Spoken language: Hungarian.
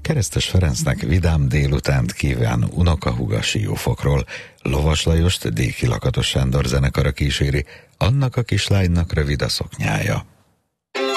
Keresztes Ferencnek vidám délutánt kíván unokahúga Siófokról. Lovas Lajost Déki Lakatos Sándor zenekara kíséri, annak a kislánynak rövid a szoknyája.